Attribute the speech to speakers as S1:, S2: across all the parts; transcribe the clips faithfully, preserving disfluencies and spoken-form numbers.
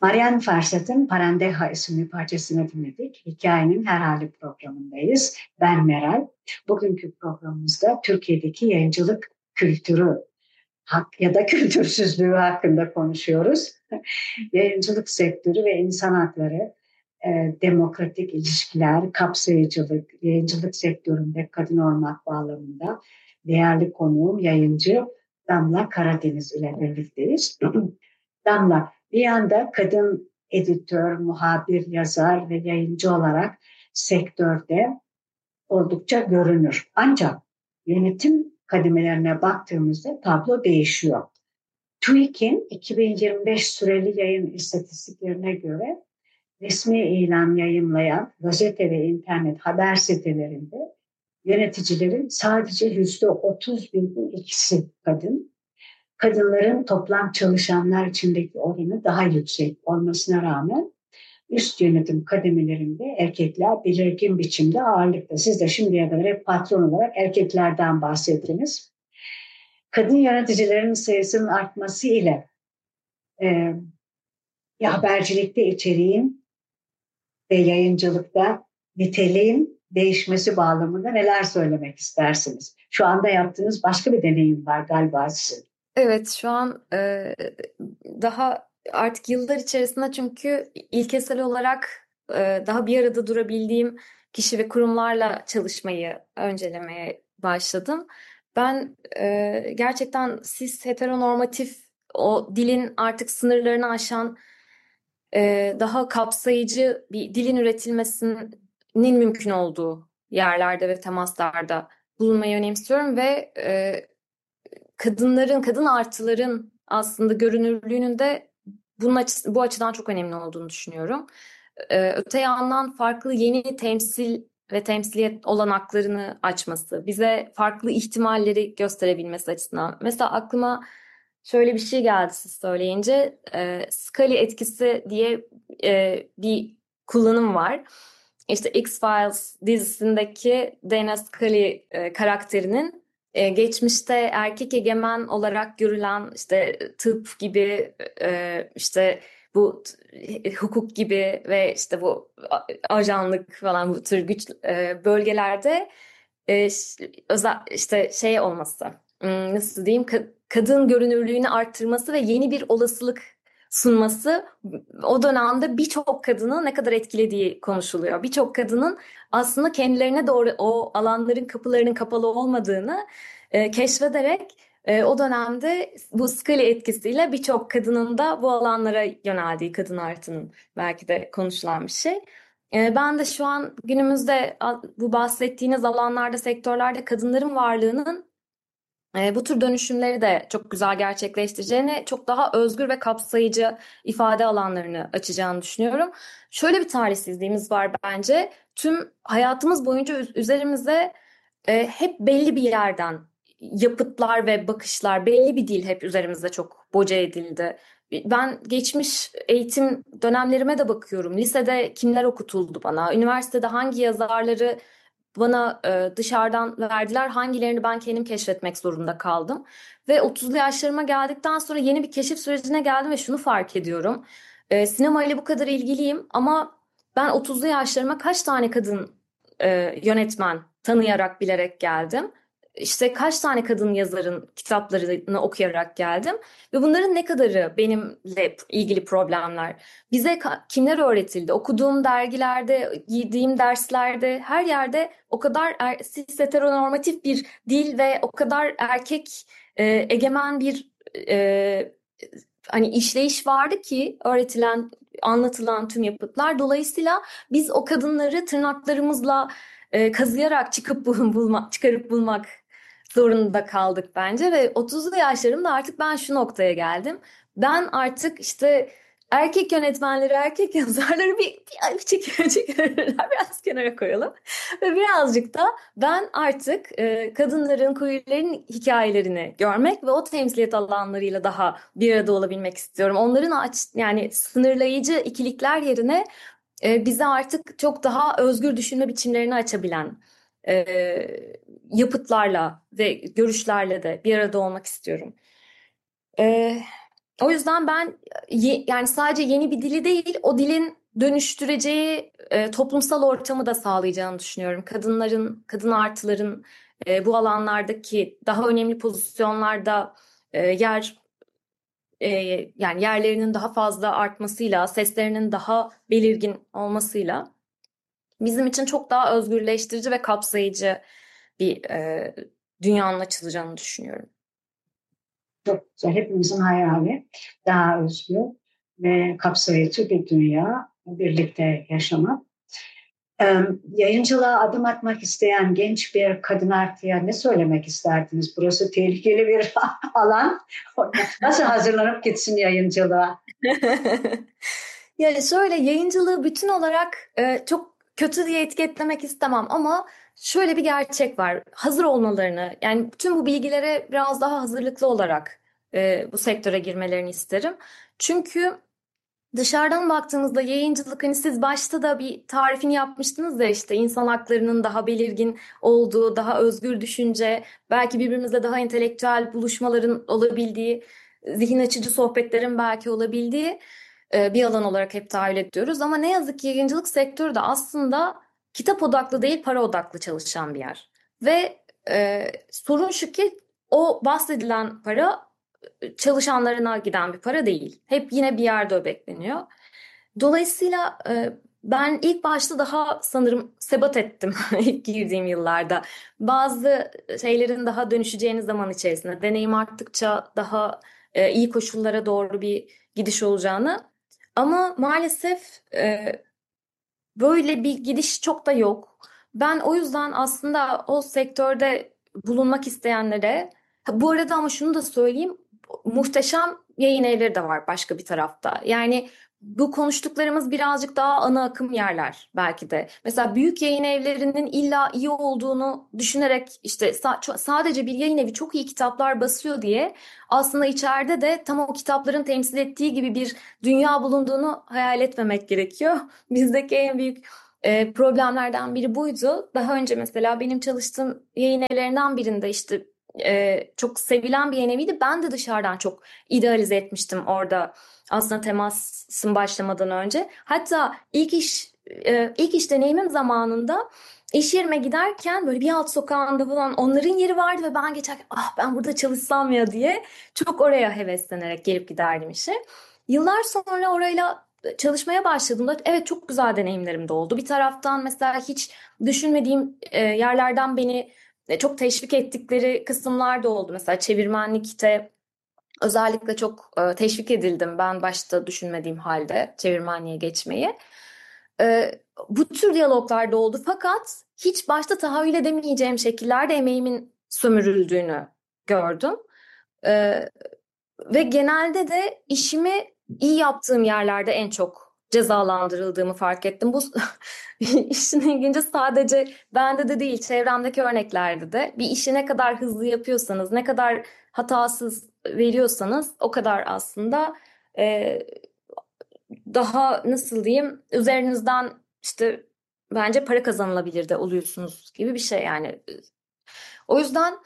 S1: Marianne Farsat'ın Parandeha isimli parçasını dinledik. Hikayenin Her Hali programındayız. Ben Meral. Bugünkü programımızda Türkiye'deki yayıncılık kültürü hak ya da kültürsüzlüğü hakkında konuşuyoruz. Yayıncılık sektörü ve insan hakları, e, demokratik ilişkiler, kapsayıcılık, yayıncılık sektöründe kadın olmak bağlamında değerli konuğum yayıncı Damla Karadeniz ile birlikteyiz. Damla, bir yanda kadın editör, muhabir, yazar ve yayıncı olarak sektörde oldukça görünür. Ancak yönetim kademelerine baktığımızda tablo değişiyor. TÜİK'in iki bin yirmi beş süreli yayın istatistiklerine göre resmi ilan yayımlayan gazete ve internet haber sitelerinde yöneticilerin sadece yüzde otuz virgül ikisi kadın. Kadınların toplam çalışanlar içindeki oranı daha yüksek olmasına rağmen üst yönetim kademelerinde erkekler belirgin biçimde ağırlıkta. Siz de şimdiye kadar hep patron olarak erkeklerden bahsettiniz. Kadın yöneticilerin sayısının artması ile e, habercilikte içeriğin ve yayıncılıkta niteliğin değişmesi bağlamında neler söylemek istersiniz? Şu anda yaptığınız başka bir deneyim var galiba sizin.
S2: Evet, şu an e, daha artık yıllar içerisinde çünkü ilkesel olarak e, daha bir arada durabildiğim kişi ve kurumlarla çalışmayı öncelemeye başladım. Ben e, gerçekten cis heteronormatif o dilin artık sınırlarını aşan e, daha kapsayıcı bir dilin üretilmesinin mümkün olduğu yerlerde ve temaslarda bulunmayı önemsiyorum ve e, kadınların, kadın artıların aslında görünürlüğünün de bunun açısı, bu açıdan çok önemli olduğunu düşünüyorum. Ee, öte yandan farklı yeni temsil ve temsiliyet olanaklarını açması, bize farklı ihtimalleri gösterebilmesi açısından. Mesela aklıma şöyle bir şey geldi siz söyleyince, e, Scully etkisi diye e, bir kullanım var. İşte X-Files dizisindeki Dana Scully e, karakterinin ee, geçmişte erkek egemen olarak görülen işte tıp gibi e, işte bu t- hukuk gibi ve işte bu a- ajanlık falan bu tür güç e, bölgelerde e, ş- özel işte şey olması, hmm, nasıl diyeyim, ka- kadın görünürlüğünü arttırması ve yeni bir olasılık sunması o dönemde birçok kadını ne kadar etkilediği konuşuluyor. Birçok kadının aslında kendilerine doğru o alanların kapılarının kapalı olmadığını e, keşfederek e, o dönemde bu Scully etkisiyle birçok kadının da bu alanlara yöneldiği, kadın artının belki de konuşulan bir şey. E, ben de şu an günümüzde a- bu bahsettiğiniz alanlarda, sektörlerde kadınların varlığının e, bu tür dönüşümleri de çok güzel gerçekleştireceğini, çok daha özgür ve kapsayıcı ifade alanlarını açacağını düşünüyorum. Şöyle bir tarihsizliğimiz var bence. Tüm hayatımız boyunca üz- üzerimize e, hep belli bir yerden yapıtlar ve bakışlar, belli bir dil hep üzerimizde çok boca edildi. Ben geçmiş eğitim dönemlerime de bakıyorum. Lisede kimler okutuldu bana? Üniversitede hangi yazarları bana e, dışarıdan verdiler. Hangilerini ben kendim keşfetmek zorunda kaldım. Ve otuzlu yaşlarıma geldikten sonra yeni bir keşif sürecine geldim ve şunu fark ediyorum. E, sinema ile bu kadar ilgiliyim ama ben otuzlu yaşlarıma kaç tane kadın e, yönetmen tanıyarak, bilerek geldim. İşte kaç tane kadın yazarın kitaplarını okuyarak geldim. Ve bunların ne kadarı benimle ilgili problemler. Bize ka- kimler öğretildi? Okuduğum dergilerde, giydiğim derslerde, her yerde o kadar er, cis heteronormatif bir dil ve o kadar erkek e, egemen bir e, hani işleyiş vardı ki öğretilen, anlatılan tüm yapıtlar. Dolayısıyla biz o kadınları tırnaklarımızla e, kazıyarak çıkıp bulmak, çıkarıp bulmak zorunda kaldık bence ve otuzlu yaşlarımda artık ben şu noktaya geldim. Ben artık işte erkek yönetmenleri, erkek yazarları bir, bir, bir çekiyor, çekiyorlar, biraz kenara koyalım. Ve birazcık da ben artık e, kadınların, queerlerin hikayelerini görmek ve o temsiliyet alanlarıyla daha bir arada olabilmek istiyorum. Onların aç, yani sınırlayıcı ikilikler yerine e, bize artık çok daha özgür düşünme biçimlerini açabilen e, yapıtlarla ve görüşlerle de bir arada olmak istiyorum. E, O yüzden ben ye- yani sadece yeni bir dili değil, o dilin dönüştüreceği e, toplumsal ortamı da sağlayacağını düşünüyorum. Kadınların, kadın artıların e, bu alanlardaki daha önemli pozisyonlarda e, yer e, yani yerlerinin daha fazla artmasıyla, seslerinin daha belirgin olmasıyla bizim için çok daha özgürleştirici ve kapsayıcı bir e, dünyanın açılacağını düşünüyorum.
S1: Çok güzel. Hepimizin hayali daha özgür ve kapsayıcı bir dünya, birlikte yaşamak. Ee, Yayıncılığa adım atmak isteyen genç bir kadın artıya ne söylemek isterdiniz? Burası tehlikeli bir alan. Nasıl hazırlanıp gitsin yayıncılığa?
S2: Yani şöyle, yayıncılığı bütün olarak e, çok kötü diye etiketlemek istemem ama şöyle bir gerçek var. Hazır olmalarını, yani bütün bu bilgilere biraz daha hazırlıklı olarak e, bu sektöre girmelerini isterim. Çünkü dışarıdan baktığımızda yayıncılık, hani siz başta da bir tarifini yapmıştınız ya, işte insan haklarının daha belirgin olduğu, daha özgür düşünce, belki birbirimizle daha entelektüel buluşmaların olabildiği, zihin açıcı sohbetlerin belki olabildiği e, bir alan olarak hep tahayyül ediyoruz. Ama ne yazık ki yayıncılık sektörü de aslında kitap odaklı değil, para odaklı çalışan bir yer. Ve e, sorun şu ki, o bahsedilen para çalışanlarına giden bir para değil. Hep yine bir yerde o bekleniyor. Dolayısıyla e, ben ilk başta daha sanırım sebat ettim ilk girdiğim yıllarda. Bazı şeylerin daha dönüşeceğini zaman içerisinde, deneyim arttıkça daha e, iyi koşullara doğru bir gidiş olacağını. Ama maalesef e, böyle bir gidiş çok da yok. Ben o yüzden aslında o sektörde bulunmak isteyenlere, ha, bu arada ama şunu da söyleyeyim, muhteşem yayın evleri de var başka bir tarafta. Yani bu konuştuklarımız birazcık daha ana akım yerler belki de. Mesela büyük yayın evlerinin illa iyi olduğunu düşünerek, işte sa- sadece bir yayın evi çok iyi kitaplar basıyor diye aslında içeride de tam o kitapların temsil ettiği gibi bir dünya bulunduğunu hayal etmemek gerekiyor. Bizdeki en büyük e, problemlerden biri buydu. Daha önce mesela benim çalıştığım yayın evlerinden birinde, işte e, çok sevilen bir yayın eviydi. Ben de dışarıdan çok idealize etmiştim orada, aslında temasın başlamadan önce. Hatta ilk iş e, ilk iş deneyimim zamanında iş yerime giderken böyle bir alt sokağında falan onların yeri vardı ve ben geçerken, ah ben burada çalışsam ya diye çok oraya heveslenerek gelip giderdim işe. Yıllar sonra orayla çalışmaya başladığımda evet, çok güzel deneyimlerim de oldu. Bir taraftan mesela hiç düşünmediğim e, yerlerden beni e, çok teşvik ettikleri kısımlar da oldu. Mesela çevirmenlikte özellikle çok e, teşvik edildim ben, başta düşünmediğim halde çevirmenliğe geçmeyi. E, Bu tür diyaloglar da oldu, fakat hiç başta tahayyül edemeyeceğim şekillerde emeğimin sömürüldüğünü gördüm. E, Ve genelde de işimi iyi yaptığım yerlerde en çok cezalandırıldığımı fark ettim. Bu işin ilginci, sadece bende de değil, çevremdeki örneklerde de bir işi ne kadar hızlı yapıyorsanız, ne kadar hatasız veriyorsanız o kadar aslında e, daha, nasıl diyeyim, üzerinizden işte bence para kazanılabilir de oluyorsunuz gibi bir şey yani. O yüzden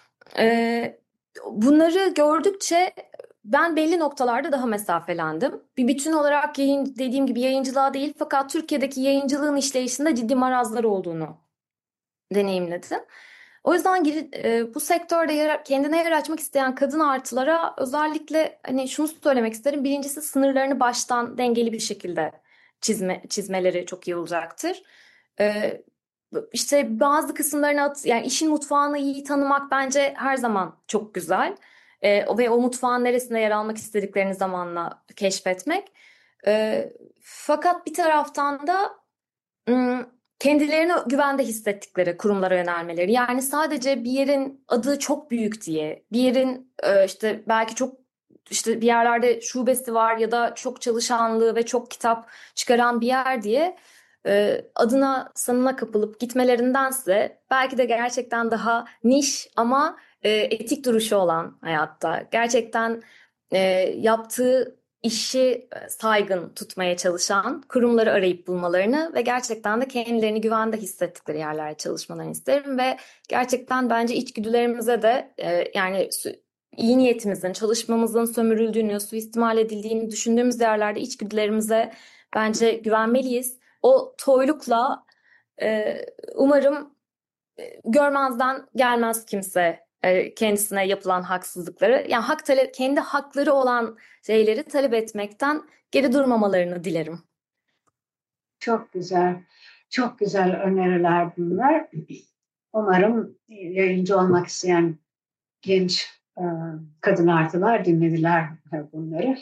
S2: e, bunları gördükçe ben belli noktalarda daha mesafelendim. Bir bütün olarak yayın, dediğim gibi yayıncılığa değil, fakat Türkiye'deki yayıncılığın işleyişinde ciddi marazlar olduğunu deneyimledim. O yüzden e, bu sektörde yer, kendine yer açmak isteyen kadın artılara özellikle hani şunu söylemek isterim. Birincisi, sınırlarını baştan dengeli bir şekilde çizme, çizmeleri çok iyi olacaktır. E, işte bazı kısımlarını at, yani işin mutfağını iyi tanımak bence her zaman çok güzel. E, ve o mutfağın neresinde yer almak istediklerini zamanla keşfetmek. E, fakat bir taraftan da ım, kendilerini güvende hissettikleri kurumlara yönelmeleri. Yani sadece bir yerin adı çok büyük diye, bir yerin e, işte belki çok, işte bir yerlerde şubesi var ya da çok çalışanlığı ve çok kitap çıkaran bir yer diye e, adına sanına kapılıp gitmelerindense, belki de gerçekten daha niş ama e, etik duruşu olan, hayatta gerçekten e, yaptığı işi e, saygın tutmaya çalışan kurumları arayıp bulmalarını ve gerçekten de kendilerini güvende hissettikleri yerlerde çalışmalarını isterim. Ve gerçekten bence içgüdülerimize de e, yani iyi niyetimizin, çalışmamızın sömürüldüğünü, suistimal edildiğini düşündüğümüz yerlerde içgüdülerimize bence güvenmeliyiz. O toylukla e, umarım e, görmezden gelmez kimse e, kendisine yapılan haksızlıkları. Yani hak tale- kendi hakları olan şeyleri talep etmekten geri durmamalarını dilerim.
S1: Çok güzel, çok güzel öneriler bunlar. Umarım yayıncı olmak isteyen genç e, kadın artılar dinlediler bunları.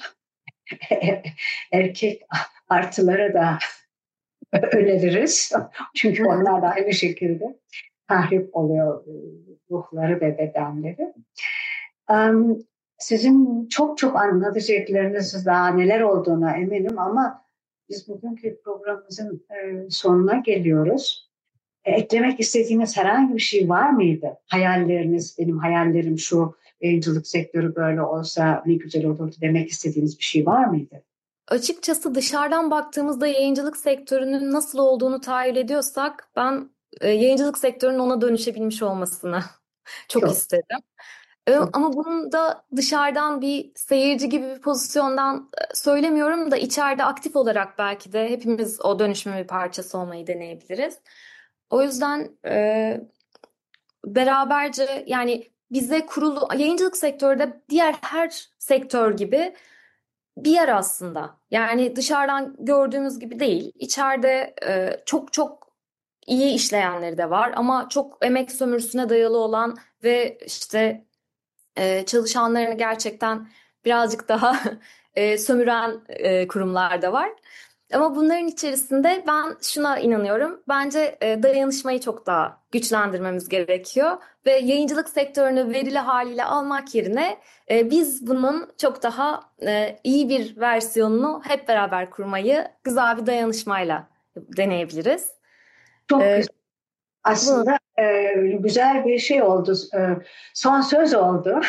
S1: Erkek artılara da öneririz. Çünkü onlar da aynı şekilde tahrip oluyor e, ruhları ve bedenleri. Um, Sizin çok çok anlatacaklarınız daha neler olduğuna eminim ama biz bugünkü programımızın e, sonuna geliyoruz. E, eklemek istediğiniz herhangi bir şey var mıydı? Hayalleriniz, benim hayallerim şu, yayıncılık sektörü böyle olsa ne güzel olurdu demek istediğiniz bir şey var mıydı?
S2: Açıkçası dışarıdan baktığımızda yayıncılık sektörünün nasıl olduğunu tahayyül ediyorsak ben e, yayıncılık sektörünün ona dönüşebilmiş olmasını çok
S1: Çok,
S2: isterim. E,
S1: çok.
S2: Ama bunu da dışarıdan bir seyirci gibi bir pozisyondan e, söylemiyorum da içeride aktif olarak belki de hepimiz o dönüşümün bir parçası olmayı deneyebiliriz. O yüzden e, beraberce yani bize kurulu yayıncılık sektörü de diğer her sektör gibi bir yer aslında. Yani dışarıdan gördüğümüz gibi değil. İçeride e, çok çok iyi işleyenleri de var ama çok emek sömürüsüne dayalı olan ve işte e, çalışanlarını gerçekten birazcık daha e, sömüren e, kurumlar da var. Ama bunların içerisinde ben şuna inanıyorum. Bence e, dayanışmayı çok daha güçlendirmemiz gerekiyor ve yayıncılık sektörünü verili haliyle almak yerine e, biz bunun çok daha e, iyi bir versiyonunu hep beraber kurmayı güzel bir dayanışmayla deneyebiliriz.
S1: Çok
S2: E,
S1: güzel.
S2: bunu
S1: Aslında e, güzel bir şey oldu. E, son söz oldu.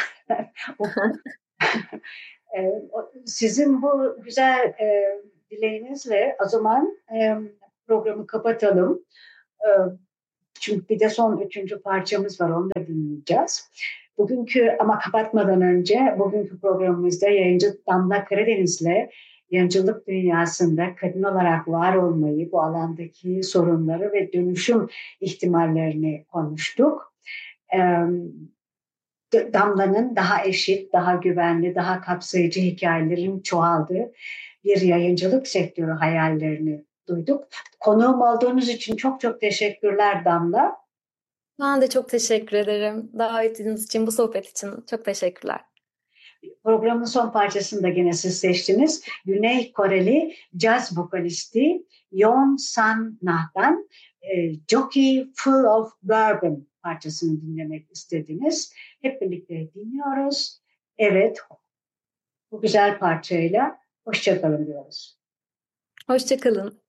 S1: E, Sizin bu güzel e, dileğinizle o zaman e, programı kapatalım. E, Çünkü bir de son üçüncü parçamız var, onu da dinleyeceğiz. Bugünkü ama kapatmadan önce bugünkü programımızda yayıncı Damla Karadeniz'le yayıncılık dünyasında kadın olarak var olmayı, bu alandaki sorunları ve dönüşüm ihtimallerini konuştuk. Ee, Damla'nın daha eşit, daha güvenli, daha kapsayıcı hikayelerin çoğaldığı bir yayıncılık sektörü hayallerini duyduk. Konuğum olduğunuz için çok çok teşekkürler Damla.
S2: ben de çok teşekkür ederim. Davetiniz için, bu sohbet için çok teşekkürler.
S1: Programın son parçasını da yine siz seçtiniz. Güney Koreli caz vokalisti Yeon San Nah'dan e, Jockey Full of Bourbon parçasını dinlemek istediniz. Hep birlikte dinliyoruz. Evet, bu güzel parçayla hoşça kalın diyoruz.
S2: Hoşça kalın.